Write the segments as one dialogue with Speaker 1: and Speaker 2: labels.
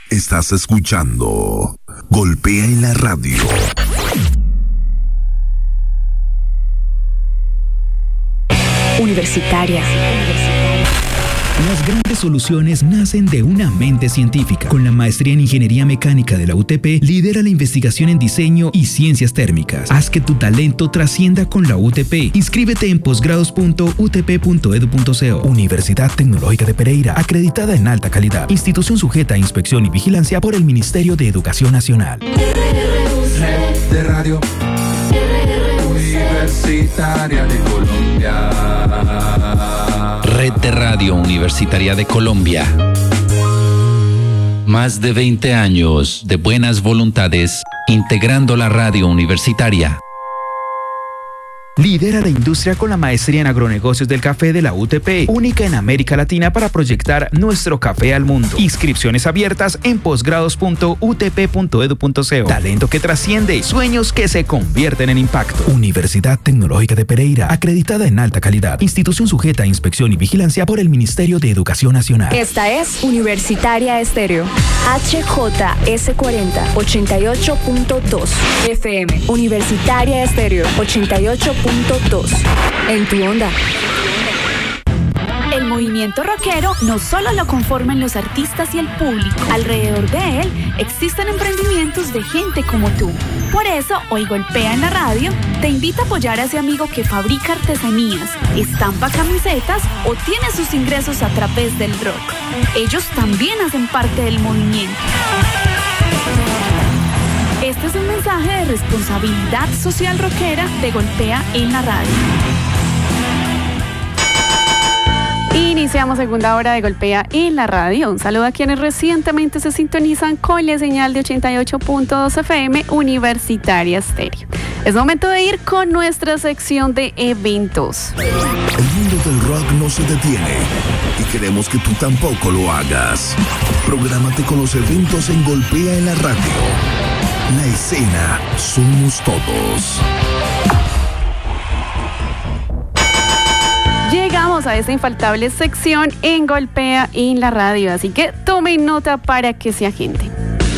Speaker 1: Estás escuchando Golpea en la Radio.
Speaker 2: Universitaria.
Speaker 3: Las grandes soluciones nacen de una mente científica. Con la maestría en Ingeniería Mecánica de la UTP, lidera la investigación en diseño y ciencias térmicas. Haz que tu talento trascienda con la UTP. Inscríbete en posgrados.utp.edu.co. Universidad Tecnológica de Pereira, acreditada en alta calidad. Institución sujeta a inspección y vigilancia por el Ministerio de Educación Nacional.
Speaker 4: Red de Radio Universitaria de Colombia.
Speaker 5: Red de Radio Universitaria de Colombia. Más de 20 años de buenas voluntades integrando la radio universitaria.
Speaker 3: Lidera la industria con la maestría en agronegocios del café de la UTP, única en América Latina para proyectar nuestro café al mundo. Inscripciones abiertas en posgrados.utp.edu.co. Talento que trasciende, sueños que se convierten en impacto. Universidad Tecnológica de Pereira, acreditada en alta calidad. Institución sujeta a inspección y vigilancia por el Ministerio de Educación Nacional.
Speaker 2: Esta es Universitaria Estéreo. HJS40 88.2 FM. Universitaria Estéreo 88.2. En tu onda.
Speaker 6: El movimiento rockero no solo lo conforman los artistas y el público. Alrededor de él existen emprendimientos de gente como tú. Por eso, hoy Golpea en la Radio te invita a apoyar a ese amigo que fabrica artesanías, estampa camisetas o tiene sus ingresos a través del rock. Ellos también hacen parte del movimiento. Este es un mensaje de responsabilidad social rockera de Golpea en la Radio.
Speaker 7: Iniciamos segunda hora de Golpea en la Radio. Un saludo a quienes recientemente se sintonizan con la señal de 88.2 FM Universitaria Estéreo. Es momento de ir con nuestra sección de eventos.
Speaker 1: El mundo del rock no se detiene y queremos que tú tampoco lo hagas. Prográmate con los eventos en Golpea en la Radio. La escena somos todos.
Speaker 7: Llegamos a esta infaltable sección en Golpea en la Radio, así que tomen nota para que se agenden.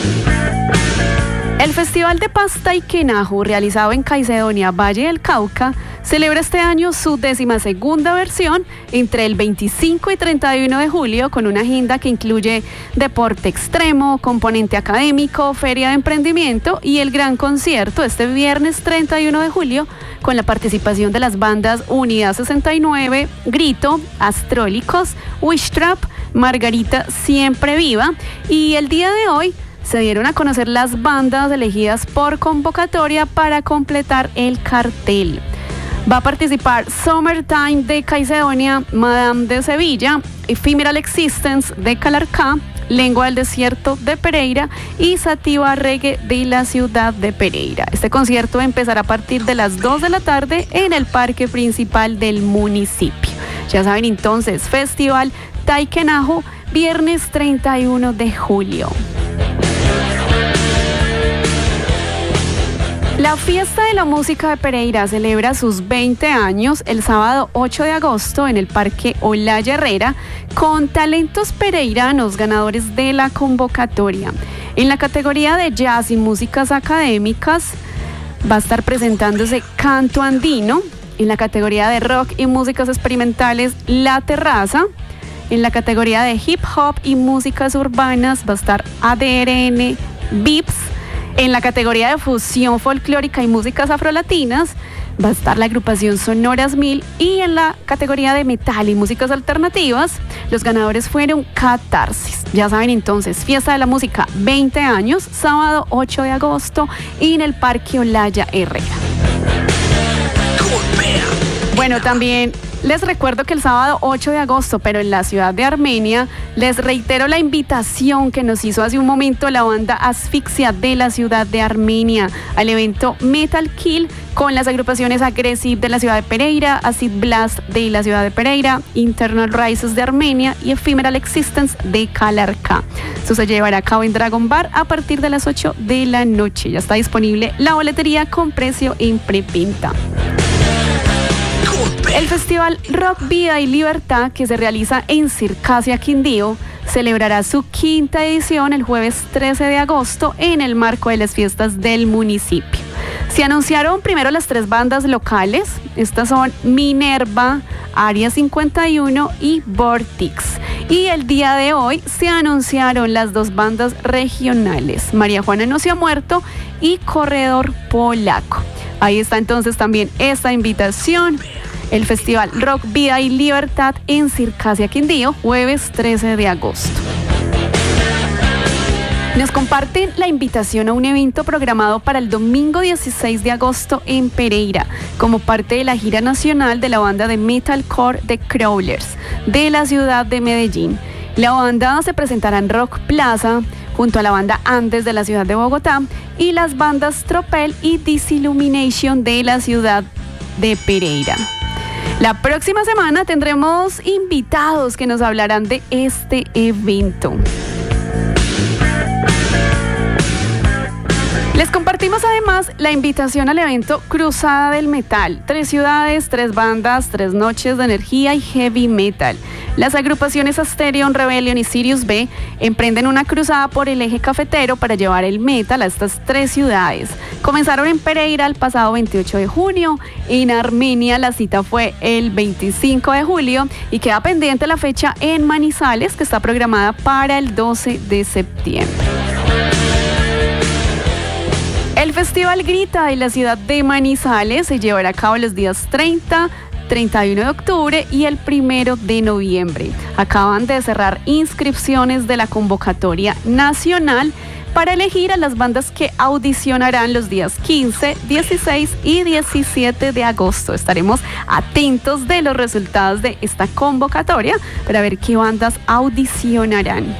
Speaker 7: El Festival de Pasta y Quenajo, realizado en Caicedonia, Valle del Cauca, celebra este año su 12ª versión entre el 25 y 31 de julio con una agenda que incluye deporte extremo, componente académico, feria de emprendimiento y el gran concierto este viernes 31 de julio con la participación de las bandas Unidad 69, Grito, Astrólicos, Wishtrap, Margarita Siempre Viva y el día de hoy se dieron a conocer las bandas elegidas por convocatoria para completar el cartel. Va a participar Summertime de Caicedonia, Madame de Sevilla, Ephemeral Existence de Calarcá, Lengua del Desierto de Pereira y Sativa Reggae de la ciudad de Pereira. Este concierto empezará a partir de las 2 de la tarde en el parque principal del municipio. Ya saben entonces, Festival Taiquenajo, viernes 31 de julio. La Fiesta de la Música de Pereira celebra sus 20 años el sábado 8 de agosto en el Parque Olaya Herrera con talentos pereiranos ganadores de la convocatoria. En la categoría de jazz y músicas académicas va a estar presentándose Canto Andino. En la categoría de rock y músicas experimentales, La Terraza. En la categoría de hip hop y músicas urbanas va a estar ADRN Vips. En la categoría de fusión folclórica y músicas afrolatinas va a estar la agrupación Sonoras 1000 y en la categoría de metal y músicas alternativas los ganadores fueron Catarsis. Ya saben entonces, Fiesta de la Música 20 años, sábado 8 de agosto en el Parque Olaya Herrera. Bueno, también les recuerdo que el sábado 8 de agosto, pero en la ciudad de Armenia, les reitero la invitación que nos hizo hace un momento la banda Asfixia de la ciudad de Armenia al evento Metal Kill con las agrupaciones Aggressive de la ciudad de Pereira, Acid Blast de la ciudad de Pereira, Internal Rises de Armenia y Ephemeral Existence de Calarcá. Esto se llevará a cabo en Dragon Bar a partir de las 8 de la noche. Ya está disponible la boletería con precio en preventa. El Festival Rock, Vida y Libertad, que se realiza en Circasia, Quindío, celebrará su quinta edición el jueves 13 de agosto en el marco de las fiestas del municipio. Se anunciaron primero las 3 bandas locales. Estas son Minerva, Área 51 y Vortix. Y el día de hoy se anunciaron las 2 bandas regionales, María Juana No Se Ha Muerto y Corredor Polaco. Ahí está entonces también esta invitación. El Festival Rock, Vida y Libertad en Circasia Quindío, jueves 13 de agosto. Nos comparten la invitación a un evento programado para el domingo 16 de agosto en Pereira, como parte de la gira nacional de la banda de metalcore The Crawlers, de la ciudad de Medellín. La banda se presentará en Rock Plaza, junto a la banda Andes de la ciudad de Bogotá, y las bandas Tropel y Disillumination de la ciudad de Pereira. La próxima semana tendremos invitados que nos hablarán de este evento. Les compartimos además la invitación al evento Cruzada del Metal. 3 ciudades, 3 bandas, 3 noches de energía y heavy metal. Las agrupaciones Asterion, Rebellion y Sirius B emprenden una cruzada por el eje cafetero para llevar el metal a estas 3 ciudades. Comenzaron en Pereira el pasado 28 de junio, en Armenia la cita fue el 25 de julio y queda pendiente la fecha en Manizales, que está programada para el 12 de septiembre. El Festival Grita de la ciudad de Manizales se llevará a cabo los días 30, 31 de octubre y el 1 de noviembre. Acaban de cerrar inscripciones de la convocatoria nacional para elegir a las bandas que audicionarán los días 15, 16 y 17 de agosto. Estaremos atentos de los resultados de esta convocatoria para ver qué bandas audicionarán.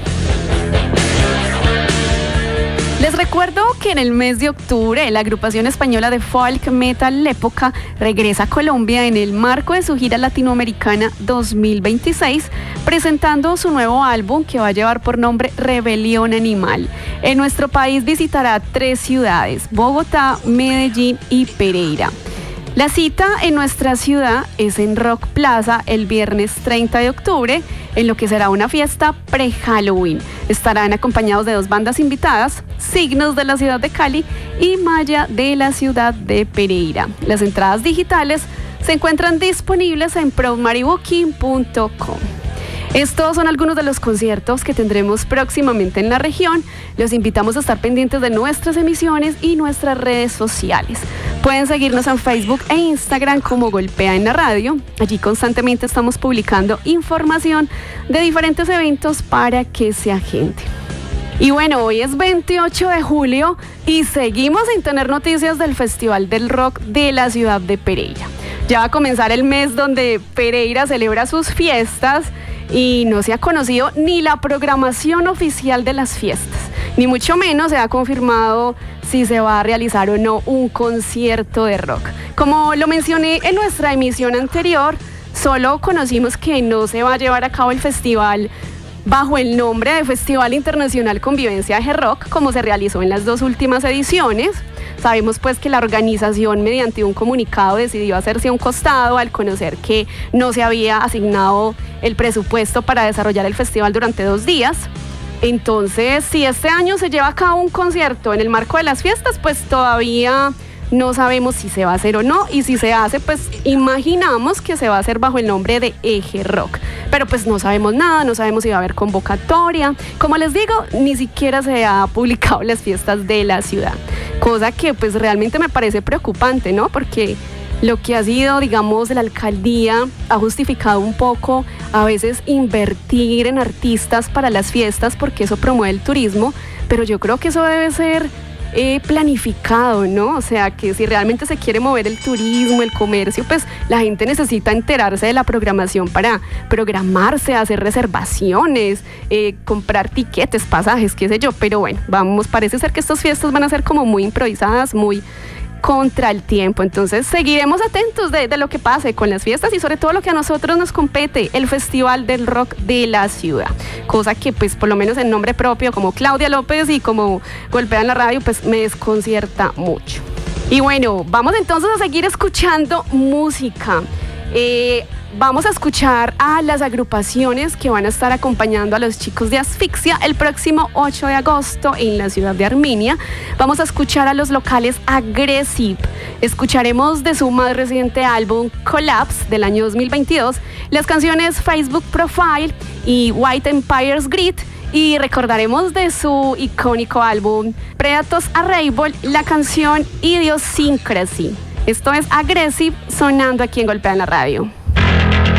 Speaker 7: Les recuerdo que en el mes de octubre la agrupación española de folk metal Lépoca regresa a Colombia en el marco de su gira latinoamericana 2026, presentando su nuevo álbum que va a llevar por nombre Rebelión Animal. En nuestro país visitará 3 ciudades, Bogotá, Medellín y Pereira. La cita en nuestra ciudad es en Rock Plaza el viernes 30 de octubre, en lo que será una fiesta pre-Halloween. Estarán acompañados de 2 bandas invitadas, Signos de la ciudad de Cali y Maya de la ciudad de Pereira. Las entradas digitales se encuentran disponibles en promariBooking.com. Estos son algunos de los conciertos que tendremos próximamente en la región. Los invitamos a estar pendientes de nuestras emisiones y nuestras redes sociales. Pueden seguirnos en Facebook e Instagram como Golpea en la Radio. Allí constantemente estamos publicando información de diferentes eventos para que se agenden. Y bueno, hoy es 28 de julio y seguimos sin tener noticias del Festival del Rock de la ciudad de Pereira. Ya va a comenzar el mes donde Pereira celebra sus fiestas y no se ha conocido ni la programación oficial de las fiestas, ni mucho menos se ha confirmado si se va a realizar o no un concierto de rock. Como lo mencioné en nuestra emisión anterior, solo conocimos que no se va a llevar a cabo el festival bajo el nombre de Festival Internacional Convivencia de Rock, como se realizó en las 2 últimas ediciones. Sabemos pues que la organización, mediante un comunicado, decidió hacerse a un costado al conocer que no se había asignado el presupuesto para desarrollar el festival durante 2 días. Entonces, si este año se lleva a cabo un concierto en el marco de las fiestas, pues todavía no sabemos si se va a hacer o no, y si se hace, pues imaginamos que se va a hacer bajo el nombre de Eje Rock. Pero pues no sabemos nada, no sabemos si va a haber convocatoria. Como les digo, ni siquiera se ha publicado las fiestas de la ciudad. Cosa que pues realmente me parece preocupante, ¿no? Porque lo que ha sido, digamos, la alcaldía ha justificado un poco a veces invertir en artistas para las fiestas porque eso promueve el turismo, pero yo creo que eso debe ser planificado, ¿no? O sea, que si realmente se quiere mover el turismo, el comercio, pues la gente necesita enterarse de la programación para programarse, hacer reservaciones, comprar tiquetes, pasajes, qué sé yo. Pero bueno, vamos, parece ser que estas fiestas van a ser como muy improvisadas, muy contra el tiempo. Entonces seguiremos atentos de lo que pase con las fiestas y sobre todo lo que a nosotros nos compete, el Festival del Rock de la ciudad, cosa que pues por lo menos en nombre propio como Claudia López y como Golpea en la Radio pues me desconcierta mucho. Y bueno, vamos entonces a seguir escuchando música. vamos a escuchar a las agrupaciones que van a estar acompañando a los chicos de Asfixia el próximo 8 de agosto en la ciudad de Armenia. Vamos a escuchar a los locales Aggressive. Escucharemos de su más reciente álbum Collapse del año 2022 las canciones Facebook Profile y White Empire's Grid, y recordaremos de su icónico álbum Predators Arrival la canción Idiosyncrasy. Esto es Aggressive sonando aquí en Golpea en la Radio.